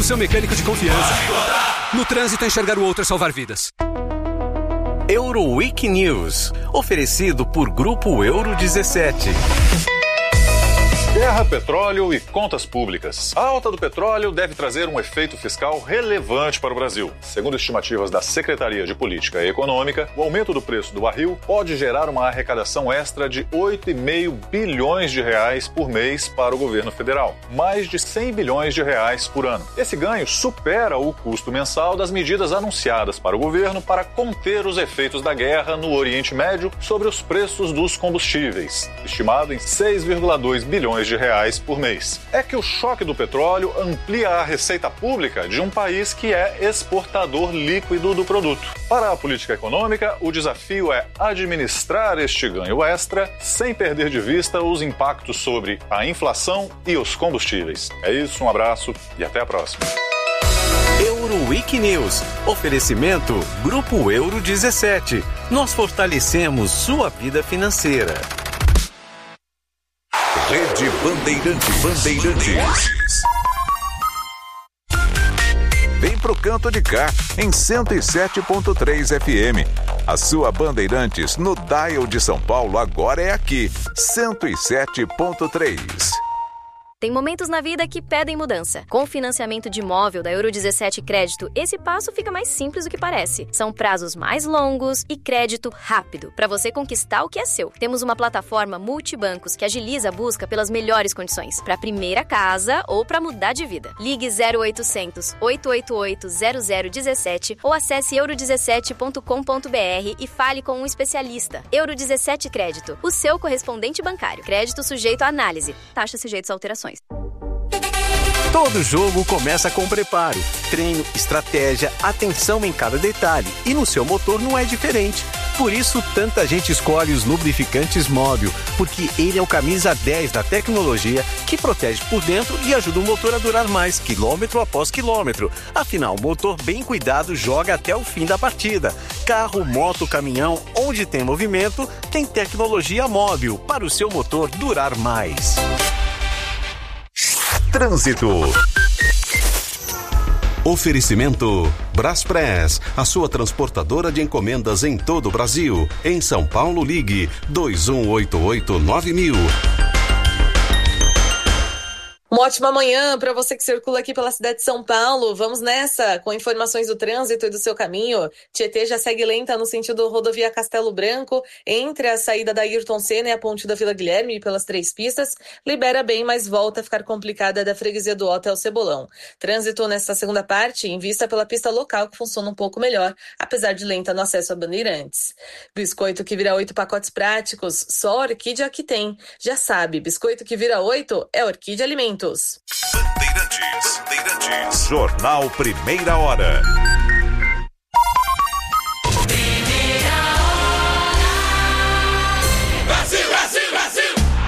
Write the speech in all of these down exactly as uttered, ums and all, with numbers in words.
seu mecânico de confiança. No trânsito, enxergar o outro é salvar vidas. Euroweek News, oferecido por Grupo Euro dezessete. Guerra, petróleo e contas públicas. A alta do petróleo deve trazer um efeito fiscal relevante para o Brasil. Segundo estimativas da Secretaria de Política Econômica, o aumento do preço do barril pode gerar uma arrecadação extra de oito vírgula cinco bilhões de reais por mês para o governo federal, mais de cem bilhões de reais por ano. Esse ganho supera o custo mensal das medidas anunciadas para o governo para conter os efeitos da guerra no Oriente Médio sobre os preços dos combustíveis, estimado em seis vírgula dois bilhões de reais por mês. É que o choque do petróleo amplia a receita pública de um país que é exportador líquido do produto. Para a política econômica, o desafio é administrar este ganho extra sem perder de vista os impactos sobre a inflação e os combustíveis. É isso, um abraço e até a próxima. Euroweek News. Oferecimento Grupo Euro dezessete. Nós fortalecemos sua vida financeira. Rede Bandeirantes. Bandeirantes. Vem pro canto de cá, em cento e sete ponto três F M. A sua Bandeirantes no dial de São Paulo agora é aqui, cento e sete ponto três. Tem momentos na vida que pedem mudança. Com o financiamento de imóvel da Euro dezessete Crédito, esse passo fica mais simples do que parece. São prazos mais longos e crédito rápido, para você conquistar o que é seu. Temos uma plataforma multibancos que agiliza a busca pelas melhores condições, para a primeira casa ou para mudar de vida. Ligue zero oitocentos, oito oito oito, zero zero um sete ou acesse euro dezessete ponto com ponto b r e fale com um especialista. Euro dezessete Crédito, o seu correspondente bancário. Crédito sujeito à análise. Taxa sujeita a alterações. Todo jogo começa com preparo, treino, estratégia, atenção em cada detalhe. E no seu motor não é diferente. Por isso, tanta gente escolhe os lubrificantes Móbil, porque ele é o camisa dez da tecnologia que protege por dentro e ajuda o motor a durar mais, quilômetro após quilômetro. Afinal, o motor bem cuidado joga até o fim da partida. Carro, moto, caminhão, onde tem movimento, tem tecnologia Móbil para o seu motor durar mais. Trânsito. Oferecimento Braspress, a sua transportadora de encomendas em todo o Brasil. Em São Paulo, ligue dois um oito oito nove mil. Uma ótima manhã para você que circula aqui pela cidade de São Paulo. Vamos nessa com informações do trânsito e do seu caminho. Tietê já segue lenta no sentido rodovia Castelo Branco, entre a saída da Ayrton Senna e a ponte da Vila Guilherme pelas três pistas. Libera bem, mas volta a ficar complicada da freguesia do Hotel Cebolão. Trânsito nesta segunda parte em vista pela pista local, que funciona um pouco melhor, apesar de lenta no acesso a Bandeirantes. Biscoito que vira oito pacotes práticos, só a Orquídea que tem. Já sabe, biscoito que vira oito é Orquídea Alimentos. Bandeirantes, Bandeirantes. Jornal Primeira Hora. Brasil, Brasil, Brasil!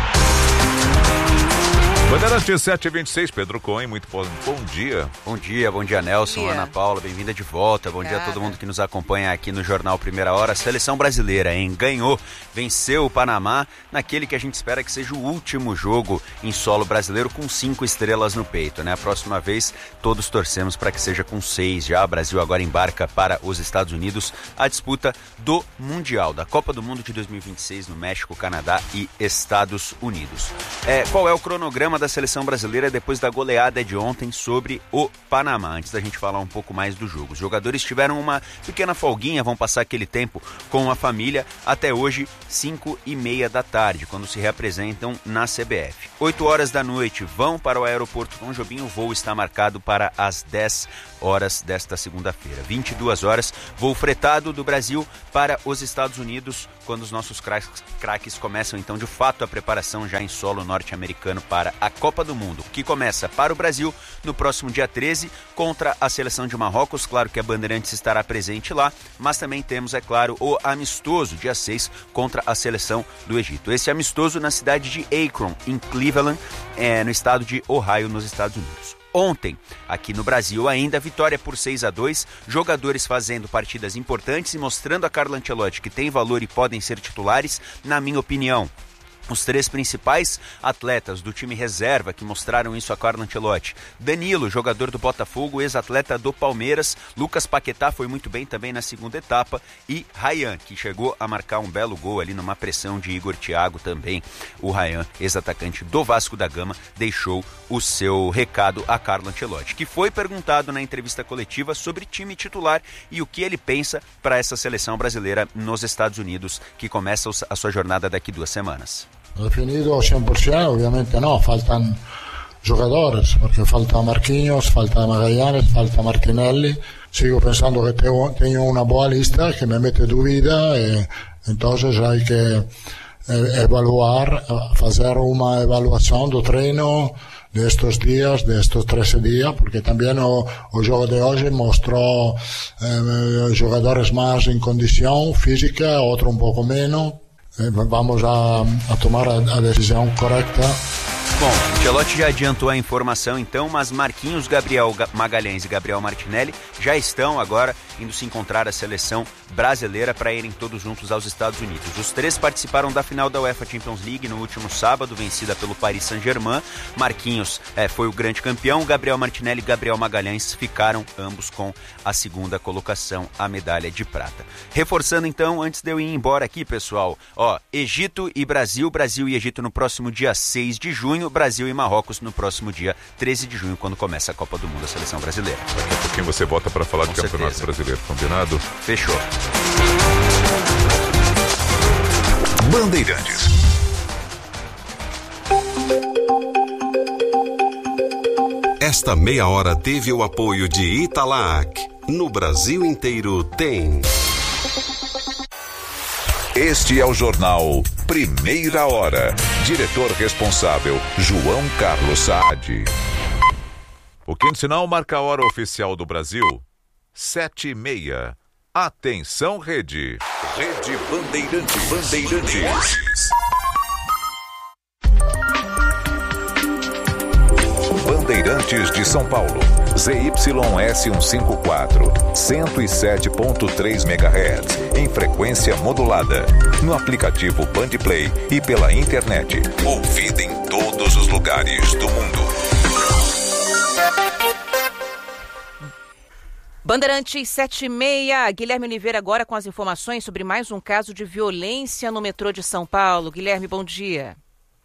Bandeirantes sete e vinte e seis, Pedro Cohen, muito bom, bom dia. Bom dia, bom dia Nelson, Bom dia. Ana Paula, bem-vinda de volta. Bom Obrigada. dia a todo mundo que nos acompanha aqui no Jornal Primeira Hora. Seleção brasileira, hein? Ganhou, venceu o Panamá naquele que a gente espera que seja o último jogo em solo brasileiro com cinco estrelas no peito, né? A próxima vez todos torcemos para que seja com seis já. O Brasil agora embarca para os Estados Unidos a disputa do Mundial, da Copa do Mundo de dois mil e vinte e seis no México, Canadá e Estados Unidos. É, qual é o cronograma da seleção brasileira depois da goleada de ontem sobre o Panamá? Antes da gente falar um pouco mais do jogo, os jogadores tiveram uma pequena folguinha, vão passar aquele tempo com a família até hoje, cinco e meia da tarde, quando se reapresentam na C B F. oito horas da noite, vão para o aeroporto Tom Jobim, o voo está marcado para as dez horas desta segunda-feira. vinte e duas horas, voo fretado do Brasil para os Estados Unidos, quando os nossos craques, craques começam então de fato a preparação já em solo norte-americano para a Copa do Mundo, que começa para o Brasil no próximo dia treze contra a seleção de Marrocos. Claro que a Bandeirantes estará presente lá, mas também temos, é claro, o amistoso dia seis contra a seleção do Egito. Esse amistoso na cidade de Akron, em Cleveland, é, no estado de Ohio, nos Estados Unidos. Ontem, aqui no Brasil ainda, vitória por seis a dois, jogadores fazendo partidas importantes e mostrando a Carlo Ancelotti que tem valor e podem ser titulares, na minha opinião. os três principais atletas do time reserva que mostraram isso a Carlo Ancelotti. Danilo, jogador do Botafogo, ex-atleta do Palmeiras. Lucas Paquetá foi muito bem também na segunda etapa. E Ryan, que chegou a marcar um belo gol ali numa pressão de Igor Thiago também. O Ryan, ex-atacante do Vasco da Gama, deixou o seu recado a Carlo Ancelotti, que foi perguntado na entrevista coletiva sobre time titular e o que ele pensa para essa seleção brasileira nos Estados Unidos, que começa a sua jornada daqui duas semanas. Definido cien por ciento, obviamente no, faltan jugadores, porque falta Marquinhos, falta Magallanes, falta Martinelli. Sigo pensando que tengo, tengo una buena lista que me mete dúvida, y entonces hay que eh, evaluar, hacer una evaluación do treino de estos días, de estos trece días, porque también o, o juego de hoy mostró eh, jugadores más en condición física, otro un poco menos. Vamos a, a tomar a, a decisão correta. Bom, Ancelotti já adiantou a informação então, mas Marquinhos, Gabriel Magalhães e Gabriel Martinelli já estão agora indo se encontrar a seleção brasileira para irem todos juntos aos Estados Unidos. Os três participaram da final da UEFA Champions League no último sábado, vencida pelo Paris Saint-Germain. Marquinhos é, foi o grande campeão, Gabriel Martinelli e Gabriel Magalhães ficaram ambos com a segunda colocação, a medalha de prata. Reforçando então, antes de eu ir embora aqui, pessoal, ó, Egito e Brasil, Brasil e Egito no próximo dia seis de junho, Brasil e Marrocos no próximo dia treze de junho, quando começa a Copa do Mundo, a seleção brasileira. Daqui a pouquinho você volta para falar Com do Campeonato certeza. Brasileiro, combinado? Fechou. Bandeirantes. Esta meia hora teve o apoio de Italac. No Brasil inteiro tem. Este é o jornal Primeira Hora. Diretor responsável, João Carlos Saad. O quinto sinal marca a hora oficial do Brasil. Sete e meia. Atenção, Rede. Rede Bandeirantes. Bandeirantes. Bandeirantes de São Paulo. Z Y S cento e cinquenta e quatro, cento e sete ponto três megahertz, em frequência modulada. No aplicativo Bandplay e pela internet. Ouvida em todos os lugares do mundo. Bandeirantes sete e meia, Guilherme Oliveira agora com as informações sobre mais um caso de violência no metrô de São Paulo. Guilherme, bom dia.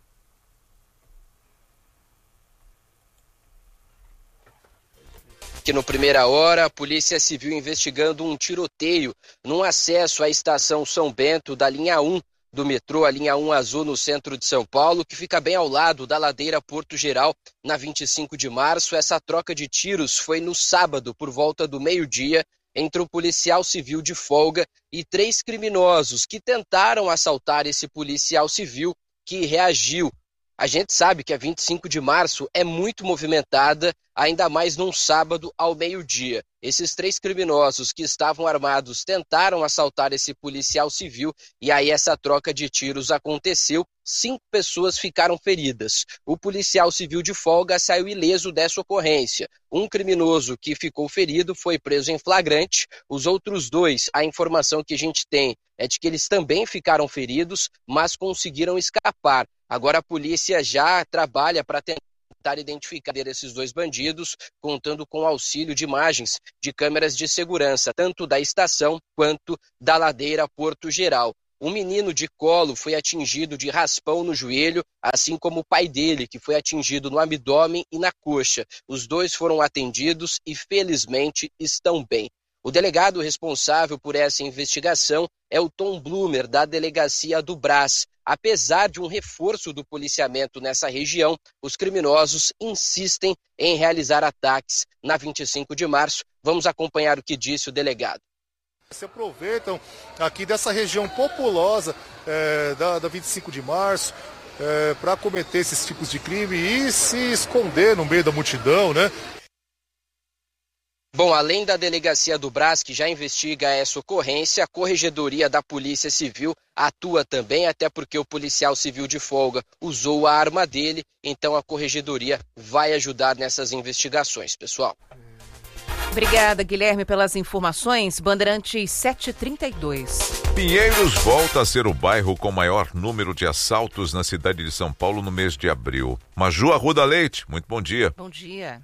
Que no Primeira Hora, a Polícia Civil investigando um tiroteio num acesso à estação São Bento da linha um do metrô, a linha um azul no centro de São Paulo, que fica bem ao lado da ladeira Porto Geral, na vinte e cinco de março. Essa troca de tiros foi no sábado, por volta do meio-dia, entre um policial civil de folga e três criminosos que tentaram assaltar esse policial civil que reagiu. A gente sabe que a vinte e cinco de março é muito movimentada, ainda mais num sábado ao meio-dia. Esses três criminosos que estavam armados tentaram assaltar esse policial civil e aí essa troca de tiros aconteceu. Cinco pessoas ficaram feridas. O policial civil de folga saiu ileso dessa ocorrência. Um criminoso que ficou ferido foi preso em flagrante. Os outros dois, a informação que a gente tem é de que eles também ficaram feridos, mas conseguiram escapar. Agora a polícia já trabalha para tentar identificar esses dois bandidos, contando com o auxílio de imagens de câmeras de segurança, tanto da estação quanto da ladeira Porto Geral. Um menino de colo foi atingido de raspão no joelho, assim como o pai dele, que foi atingido no abdômen e na coxa. Os dois foram atendidos e, felizmente, estão bem. O delegado responsável por essa investigação é o Tom Blumer, da delegacia do Brás. Apesar de um reforço do policiamento nessa região, os criminosos insistem em realizar ataques na vinte e cinco de março. Vamos acompanhar o que disse o delegado. Se aproveitam aqui dessa região populosa é, da, da vinte e cinco de março é, para cometer esses tipos de crime e se esconder no meio da multidão, né? Bom, além da delegacia do Brás, que já investiga essa ocorrência, a Corregedoria da Polícia Civil atua também, até porque o policial civil de folga usou a arma dele, então a Corregedoria vai ajudar nessas investigações, pessoal. Obrigada, Guilherme, pelas informações. Bandeirantes sete e trinta e dois. Pinheiros volta a ser o bairro com maior número de assaltos na cidade de São Paulo no mês de abril. Maju Arruda Leite, muito bom dia. Bom dia.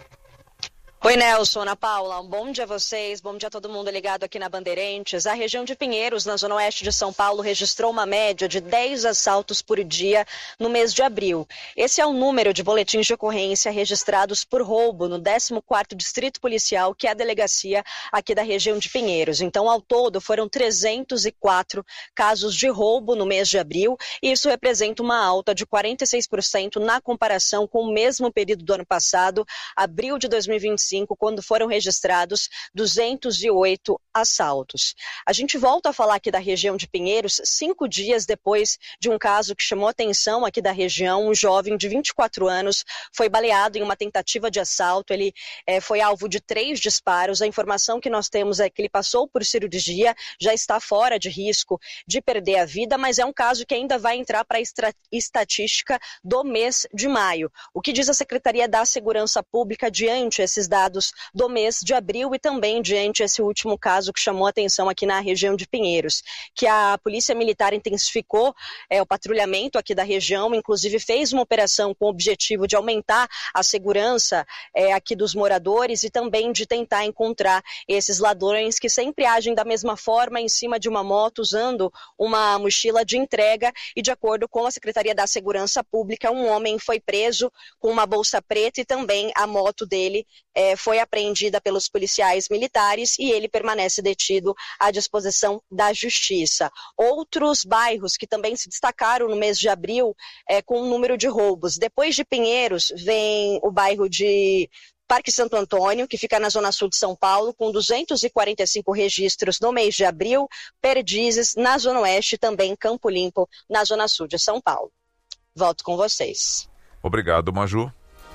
Oi, Nelson, Ana Paula, um bom dia a vocês, bom dia a todo mundo ligado aqui na Bandeirantes. A região de Pinheiros, na zona oeste de São Paulo, registrou uma média de dez assaltos por dia no mês de abril. Esse é o número de boletins de ocorrência registrados por roubo no décimo quarto Distrito Policial, que é a delegacia aqui da região de Pinheiros. Então, ao todo, foram trezentos e quatro casos de roubo no mês de abril, e isso representa uma alta de quarenta e seis por cento na comparação com o mesmo período do ano passado, abril de dois mil e vinte e cinco. Quando foram registrados duzentos e oito assaltos. A gente volta a falar aqui da região de Pinheiros cinco dias depois de um caso que chamou atenção aqui da região. Um jovem de vinte e quatro anos foi baleado em uma tentativa de assalto. Ele eh, foi alvo de três disparos. A informação que nós temos é que ele passou por cirurgia, já está fora de risco de perder a vida, mas é um caso que ainda vai entrar para a estatística do mês de maio. O que diz a Secretaria da Segurança Pública diante esses dados do mês de abril e também diante esse último caso que chamou a atenção aqui na região de Pinheiros, que a Polícia Militar intensificou é, o patrulhamento aqui da região, inclusive fez uma operação com o objetivo de aumentar a segurança é, aqui dos moradores e também de tentar encontrar esses ladrões que sempre agem da mesma forma em cima de uma moto, usando uma mochila de entrega. E de acordo com a Secretaria da Segurança Pública, um homem foi preso com uma bolsa preta e também a moto dele é, foi apreendida pelos policiais militares e ele permanece detido à disposição da Justiça. Outros bairros que também se destacaram no mês de abril é, com o número de roubos. Depois de Pinheiros, vem o bairro de Parque Santo Antônio, que fica na zona sul de São Paulo, com duzentos e quarenta e cinco registros no mês de abril. Perdizes, na zona oeste, também Campo Limpo, na zona sul de São Paulo. Volto com vocês. Obrigado, Maju.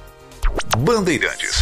Bandeirantes.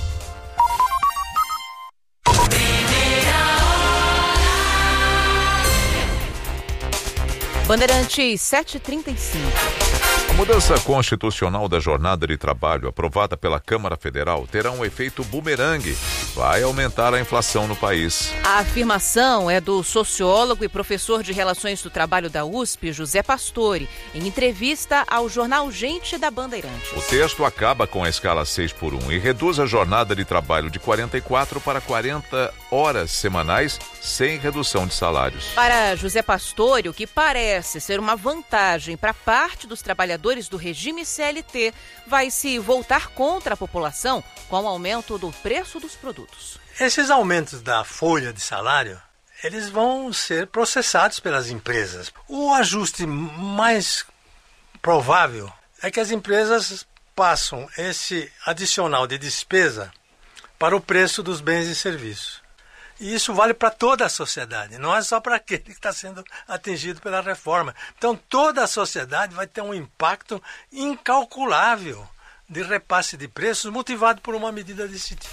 Bandeirantes sete e trinta e cinco. A mudança constitucional da jornada de trabalho aprovada pela Câmara Federal terá um efeito bumerangue. Vai aumentar a inflação no país. A afirmação é do sociólogo e professor de Relações do Trabalho da U S P, José Pastore, em entrevista ao jornal Gente da Bandeirantes. O texto acaba com a escala seis por um e reduz a jornada de trabalho de quarenta e quatro para quarenta horas semanais, sem redução de salários. Para José Pastore, o que parece ser uma vantagem para parte dos trabalhadores do regime C L T vai se voltar contra a população com o aumento do preço dos produtos. Esses aumentos da folha de salário, eles vão ser processados pelas empresas. O ajuste mais provável é que as empresas passam esse adicional de despesa para o preço dos bens e serviços. E isso vale para toda a sociedade, não é só para aquele que está sendo atingido pela reforma. Então toda a sociedade vai ter um impacto incalculável de repasse de preços motivado por uma medida desse tipo.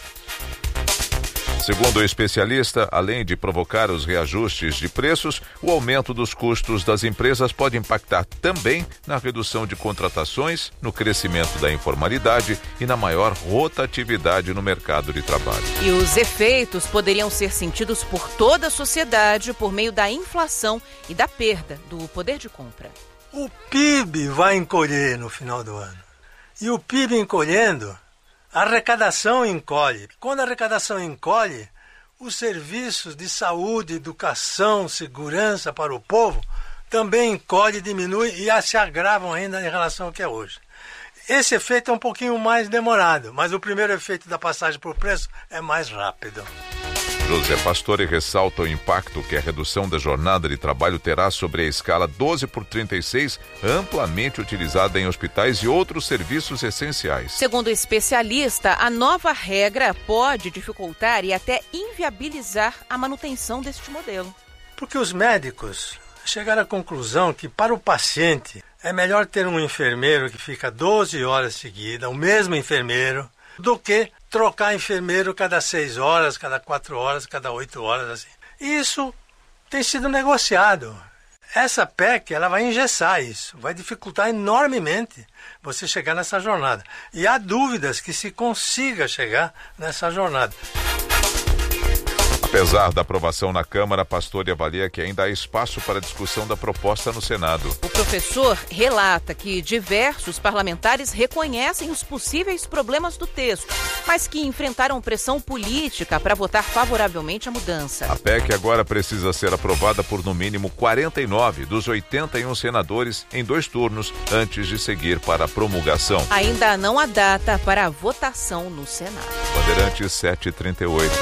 Segundo o especialista, além de provocar os reajustes de preços, o aumento dos custos das empresas pode impactar também na redução de contratações, no crescimento da informalidade e na maior rotatividade no mercado de trabalho. E os efeitos poderiam ser sentidos por toda a sociedade por meio da inflação e da perda do poder de compra. O P I B vai encolher no final do ano. E o P I B encolhendo, a arrecadação encolhe. Quando a arrecadação encolhe, os serviços de saúde, educação, segurança para o povo também encolhe, diminui e se agravam ainda em relação ao que é hoje. Esse efeito é um pouquinho mais demorado, mas o primeiro efeito da passagem por preço é mais rápido. José Pastore ressalta o impacto que a redução da jornada de trabalho terá sobre a escala doze por trinta e seis, amplamente utilizada em hospitais e outros serviços essenciais. Segundo o especialista, a nova regra pode dificultar e até inviabilizar a manutenção deste modelo. Porque os médicos chegaram à conclusão que para o paciente é melhor ter um enfermeiro que fica doze horas seguidas, o mesmo enfermeiro, do que trocar enfermeiro cada seis horas, cada quatro horas, cada oito horas, assim. Isso tem sido negociado. Essa P E C, ela vai engessar isso, vai dificultar enormemente você chegar nessa jornada. E há dúvidas que se consiga chegar nessa jornada. Apesar da aprovação na Câmara, Pastore avalia que ainda há espaço para discussão da proposta no Senado. O professor relata que diversos parlamentares reconhecem os possíveis problemas do texto, mas que enfrentaram pressão política para votar favoravelmente a mudança. A P E C agora precisa ser aprovada por no mínimo quarenta e nove dos oitenta e um senadores em dois turnos antes de seguir para a promulgação. Ainda não há data para a votação no Senado. Bandeirantes sete e trinta e oito.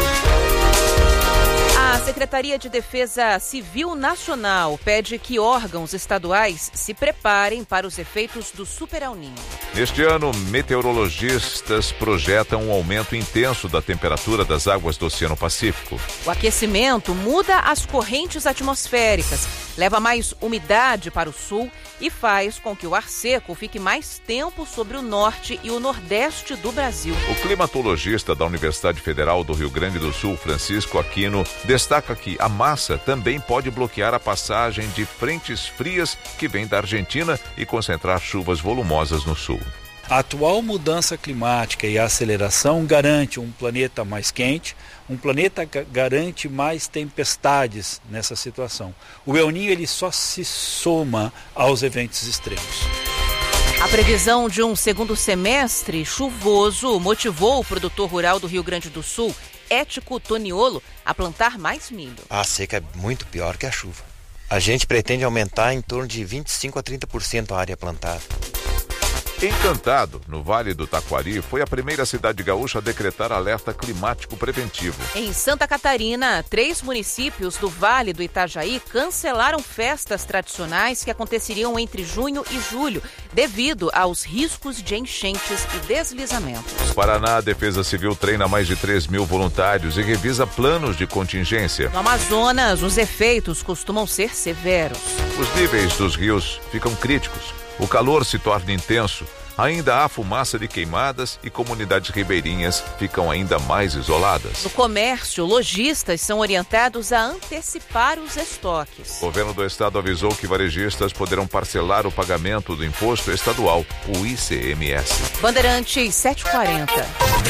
A Secretaria de Defesa Civil Nacional pede que órgãos estaduais se preparem para os efeitos do Super El Niño. Neste ano, meteorologistas projetam um aumento intenso da temperatura das águas do Oceano Pacífico. O aquecimento muda as correntes atmosféricas, leva mais umidade para o sul e faz com que o ar seco fique mais tempo sobre o norte e o nordeste do Brasil. O climatologista da Universidade Federal do Rio Grande do Sul, Francisco Aquino, destaca que a massa também pode bloquear a passagem de frentes frias que vêm da Argentina e concentrar chuvas volumosas no sul. A atual mudança climática e a aceleração garante um planeta mais quente, um planeta garante mais tempestades nessa situação. O El Niño ele só se soma aos eventos extremos. A previsão de um segundo semestre chuvoso motivou o produtor rural do Rio Grande do Sul, Ético Toniolo, a plantar mais milho. A seca é muito pior que a chuva. A gente pretende aumentar em torno de vinte e cinco a trinta por cento a área plantada. Encantado, no Vale do Taquari, foi a primeira cidade gaúcha a decretar alerta climático preventivo. Em Santa Catarina, três municípios do Vale do Itajaí cancelaram festas tradicionais que aconteceriam entre junho e julho, devido aos riscos de enchentes e deslizamentos. No Paraná, a Defesa Civil treina mais de três mil voluntários e revisa planos de contingência. No Amazonas, os efeitos costumam ser severos. Os níveis dos rios ficam críticos. O calor se torna intenso, ainda há fumaça de queimadas e comunidades ribeirinhas ficam ainda mais isoladas. No comércio, lojistas são orientados a antecipar os estoques. O governo do estado avisou que varejistas poderão parcelar o pagamento do imposto estadual, o I C M S. Bandeirantes sete e quarenta.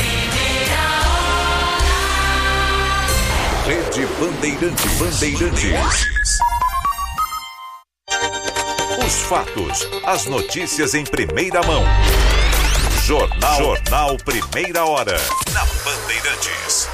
Rede Bandeirantes. Bandeirantes. Os fatos, as notícias em primeira mão. Jornal, Jornal Primeira Hora, na Bandeirantes.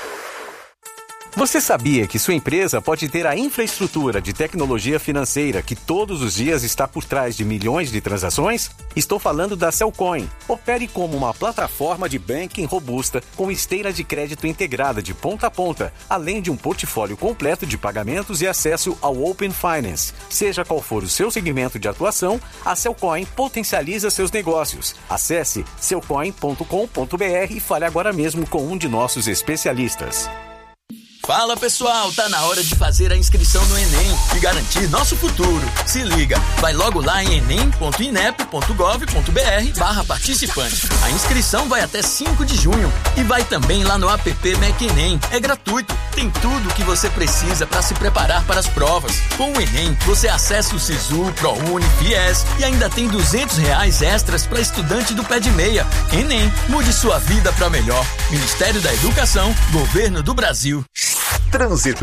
Você sabia que sua empresa pode ter a infraestrutura de tecnologia financeira que todos os dias está por trás de milhões de transações? Estou falando da Cellcoin. Opere como uma plataforma de banking robusta com esteira de crédito integrada de ponta a ponta, além de um portfólio completo de pagamentos e acesso ao Open Finance. Seja qual for o seu segmento de atuação, a Cellcoin potencializa seus negócios. Acesse cellcoin ponto com ponto b r e fale agora mesmo com um de nossos especialistas. Fala pessoal, tá na hora de fazer a inscrição no Enem e garantir nosso futuro. Se liga, vai logo lá em enem ponto inep ponto gov ponto br barra participante. A inscrição vai até cinco de junho e vai também lá no app Mac Enem. É gratuito, tem tudo o que você precisa para se preparar para as provas. Com o Enem, você acessa o Sisu, ProUni, Fies e ainda tem duzentos reais extras para estudante do pé de meia. Enem, mude sua vida para melhor. Ministério da Educação, Governo do Brasil. Trânsito.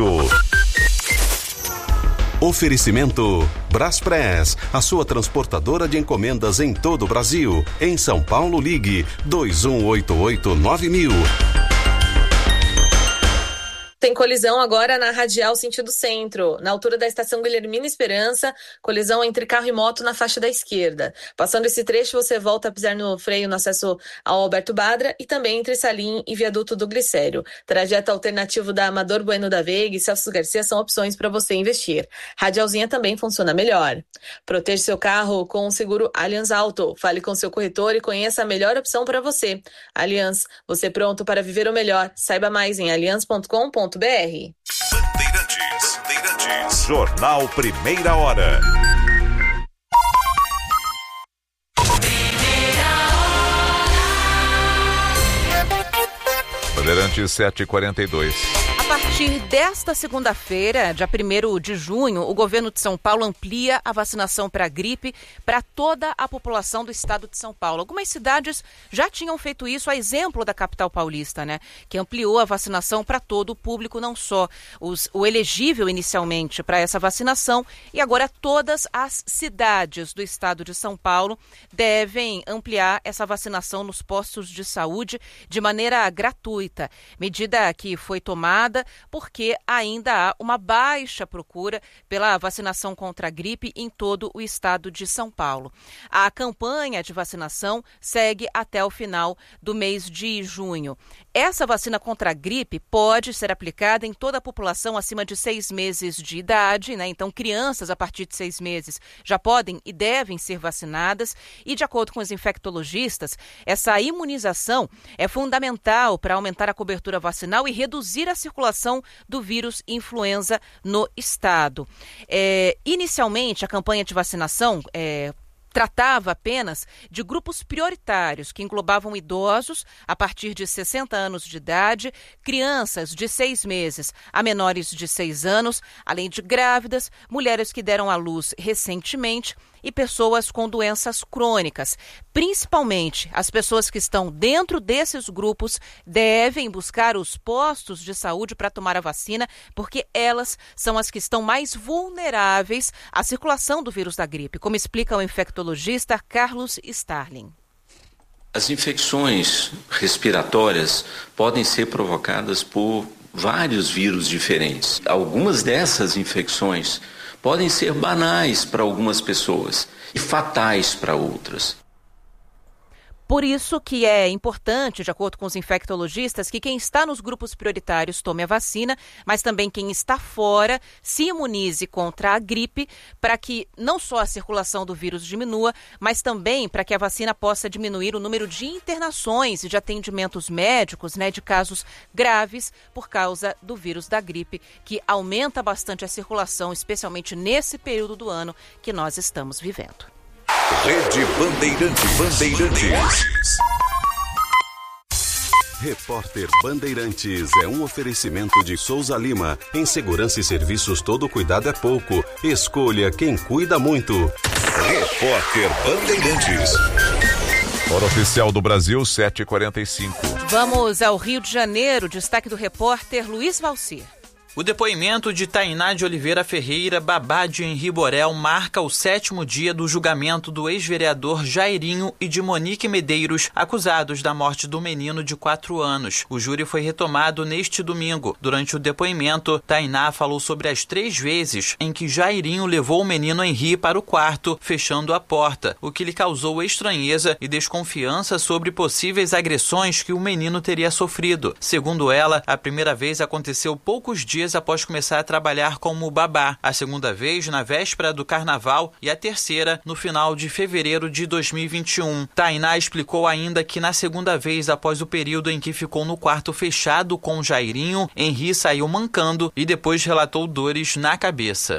Oferecimento Braspress, a sua transportadora de encomendas em todo o Brasil. Em São Paulo, ligue dois um oito oito nove mil. Tem colisão agora na Radial sentido centro, na altura da estação Guilhermina Esperança, colisão entre carro e moto na faixa da esquerda. Passando esse trecho, você volta a pisar no freio no acesso ao Alberto Badra e também entre Salim e Viaduto do Glicério. Trajeto alternativo da Amador Bueno da Veiga e Celso Garcia são opções para você investir. Radialzinha também funciona melhor. Proteja seu carro com o seguro Allianz Auto. Fale com seu corretor e conheça a melhor opção para você. Allianz, você pronto para viver o melhor. Saiba mais em allianz ponto com ponto br. Bandeirantes, Bandeirantes. Jornal Primeira Hora. Bandeirantes sete e quarenta e dois. A partir desta segunda-feira, dia primeiro de junho, o governo de São Paulo amplia a vacinação para a gripe para toda a população do estado de São Paulo. Algumas cidades já tinham feito isso, a exemplo da capital paulista, né? Que ampliou a vacinação para todo o público, não só os, o elegível inicialmente para essa vacinação, e agora todas as cidades do estado de São Paulo devem ampliar essa vacinação nos postos de saúde de maneira gratuita. Medida que foi tomada porque ainda há uma baixa procura pela vacinação contra a gripe em todo o estado de São Paulo. A campanha de vacinação segue até o final do mês de junho. Essa vacina contra a gripe pode ser aplicada em toda a população acima de seis meses de idade, né? Então, crianças a partir de seis meses já podem e devem ser vacinadas. E, de acordo com os infectologistas, essa imunização é fundamental para aumentar a cobertura vacinal e reduzir a circulação do vírus influenza no estado. É, inicialmente, a campanha de vacinação é, tratava apenas de grupos prioritários, que englobavam idosos a partir de sessenta anos de idade, crianças de seis meses a menores de seis anos, além de grávidas, mulheres que deram à luz recentemente e pessoas com doenças crônicas. Principalmente, as pessoas que estão dentro desses grupos devem buscar os postos de saúde para tomar a vacina, porque elas são as que estão mais vulneráveis à circulação do vírus da gripe, como explica o infectologista Carlos Starling. As infecções respiratórias podem ser provocadas por vários vírus diferentes. Algumas dessas infecções podem ser banais para algumas pessoas e fatais para outras. Por isso que é importante, de acordo com os infectologistas, que quem está nos grupos prioritários tome a vacina, mas também quem está fora se imunize contra a gripe, para que não só a circulação do vírus diminua, mas também para que a vacina possa diminuir o número de internações e de atendimentos médicos, né, de casos graves por causa do vírus da gripe, que aumenta bastante a circulação, especialmente nesse período do ano que nós estamos vivendo. Rede Bandeirantes. Bandeirantes. Repórter Bandeirantes é um oferecimento de Souza Lima. Em segurança e serviços, todo cuidado é pouco. Escolha quem cuida muito. Repórter Bandeirantes. Hora oficial do Brasil, sete e quarenta e cinco. Vamos ao Rio de Janeiro. Destaque do repórter Luiz Valcir. O depoimento de Tainá de Oliveira Ferreira, babá de Henri Borel, marca o sétimo dia do julgamento do ex-vereador Jairinho e de Monique Medeiros, acusados da morte do menino de quatro anos. O júri foi retomado neste domingo. Durante o depoimento, Tainá falou sobre as três vezes em que Jairinho levou o menino Henri para o quarto, fechando a porta, o que lhe causou estranheza e desconfiança sobre possíveis agressões que o menino teria sofrido. Segundo ela, a primeira vez aconteceu poucos dias após começar a trabalhar como babá, a segunda vez na véspera do carnaval e a terceira no final de fevereiro de dois mil e vinte e um. Tainá explicou ainda que na segunda vez após o período em que ficou no quarto fechado com Jairinho, Henri saiu mancando e depois relatou dores na cabeça.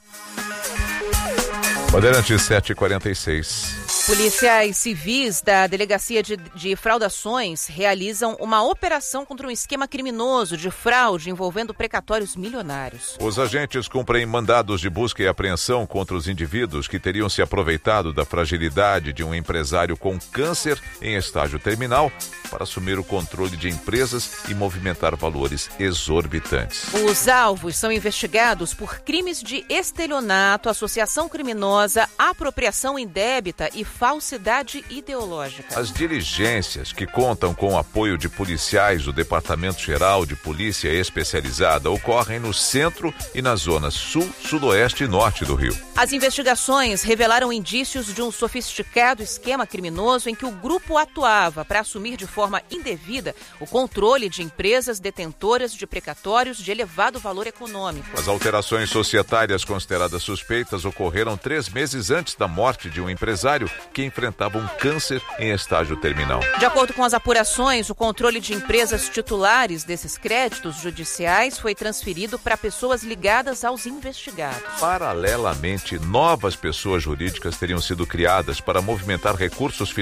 Bandeirantes sete e quarenta e seis. Policiais civis da Delegacia de, de Fraudações realizam uma operação contra um esquema criminoso de fraude envolvendo precatórios milionários. Os agentes cumprem mandados de busca e apreensão contra os indivíduos que teriam se aproveitado da fragilidade de um empresário com câncer em estágio terminal para assumir o controle de empresas e movimentar valores exorbitantes. Os alvos são investigados por crimes de estelionato, associação criminosa, apropriação indébita e falsidade ideológica. As diligências, que contam com o apoio de policiais do Departamento Geral de Polícia Especializada, ocorrem no centro e na zona sul, sudoeste e norte do Rio. As investigações revelaram indícios de um sofisticado esquema criminoso em que o grupo atuava para assumir de forma indevida o controle de empresas detentoras de precatórios de elevado valor econômico. As alterações societárias consideradas suspeitas ocorreram três meses antes da morte de um empresário que enfrentava um câncer em estágio terminal. De acordo com as apurações, o controle de empresas titulares desses créditos judiciais foi transferido para pessoas ligadas aos investigados. Paralelamente, novas pessoas jurídicas teriam sido criadas para movimentar recursos financeiros